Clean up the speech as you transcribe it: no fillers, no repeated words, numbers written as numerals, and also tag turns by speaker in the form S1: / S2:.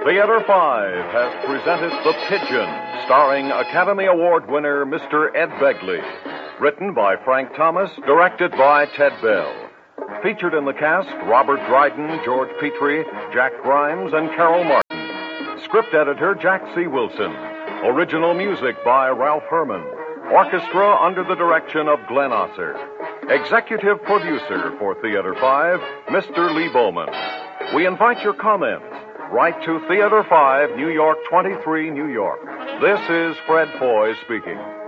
S1: Theater 5 has presented The Pigeon, starring Academy Award winner Mr. Ed Begley. Written by Frank Thomas, directed by Ted Bell. Featured in the cast, Robert Dryden, George Petrie, Jack Grimes, and Carol Martin. Script editor, Jack C. Wilson. Original music by Ralph Herman. Orchestra under the direction of Glenn Osser. Executive producer for Theater 5, Mr. Lee Bowman. We invite your comments. Write to Theater 5, New York 23, New York. This is Fred Foy speaking.